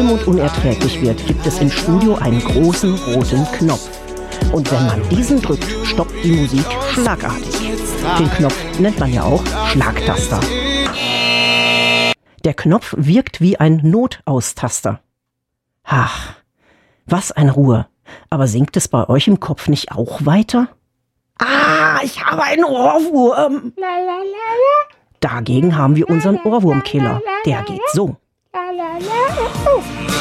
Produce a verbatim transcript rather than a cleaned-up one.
Vormund unerträglich wird, gibt es im Studio einen großen roten Knopf. Und wenn man diesen drückt, stoppt die Musik schlagartig. Den Knopf nennt man ja auch Schlagtaster. Der Knopf wirkt wie ein Notaustaster. Ach, was eine Ruhe. Aber singt es bei euch im Kopf nicht auch weiter? Ah, ich habe einen Ohrwurm. Dagegen haben wir unseren Ohrwurmkiller. Der geht so.